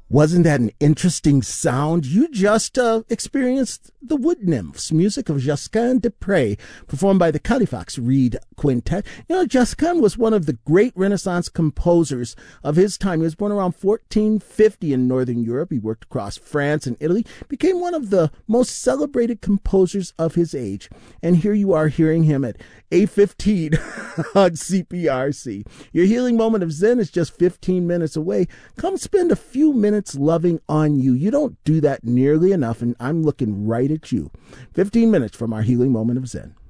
Wasn't that an interesting sound? You just experienced the Wood Nymphs, music of Josquin des Prez, performed by the Califax Reed Quintet. You know, Josquin was one of the great Renaissance composers of his time. He was born around 1450 in Northern Europe. He worked across France and Italy, became one of the most celebrated composers of his age. And here you are hearing him at 8:15 on CPRC. Your healing moment of Zen is just 15 minutes away. Come spend a few minutes loving on you. You don't do that nearly enough, and I'm looking right at you. 15 minutes from our healing moment of Zen.